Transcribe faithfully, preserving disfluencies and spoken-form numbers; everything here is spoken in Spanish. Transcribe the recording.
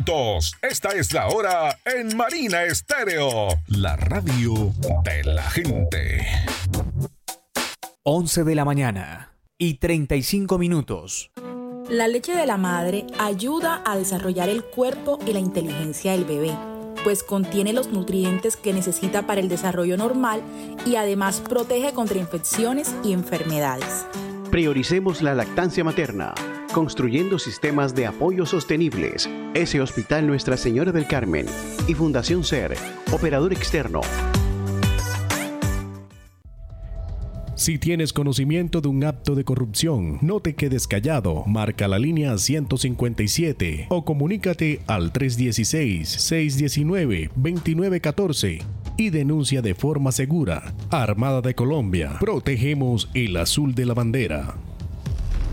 minutos. Esta es la hora en Marina Estéreo, la radio de la gente. once de la mañana y treinta y cinco minutos. La leche de la madre ayuda a desarrollar el cuerpo y la inteligencia del bebé, pues contiene los nutrientes que necesita para el desarrollo normal y además protege contra infecciones y enfermedades. Prioricemos la lactancia materna, construyendo sistemas de apoyo sostenibles. Ese Hospital Nuestra Señora del Carmen y Fundación SER, operador externo. Si tienes conocimiento de un acto de corrupción, no te quedes callado. Marca la línea ciento cincuenta y siete o comunícate al tres uno seis, seis uno nueve, dos nueve uno cuatro y denuncia de forma segura. Armada de Colombia, protegemos el azul de la bandera.